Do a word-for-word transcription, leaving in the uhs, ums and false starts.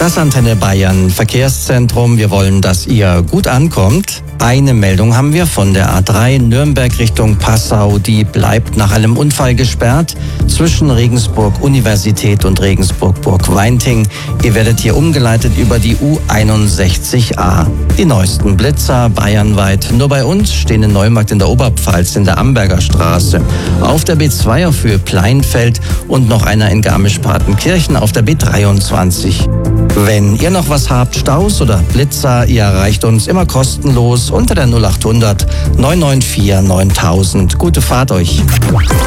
Das Antenne Bayern Verkehrszentrum. Wir wollen, dass ihr gut ankommt. Eine Meldung haben wir von der A drei Nürnberg Richtung Passau. Die bleibt nach einem Unfall gesperrt zwischen Regensburg Universität und Regensburg Burg-Weinting. Ihr werdet hier umgeleitet über die U einundsechzig a. Die neuesten Blitzer bayernweit. Nur bei uns stehen in Neumarkt in der Oberpfalz in der Amberger Straße. Auf der B zwei auf Höhe Pleinfeld und noch einer in Garmisch-Partenkirchen auf der B dreiundzwanzig. Wenn ihr noch was habt, Staus oder Blitzer, ihr erreicht uns immer kostenlos unter der null acht hundert neun neun vier neuntausend. Gute Fahrt euch.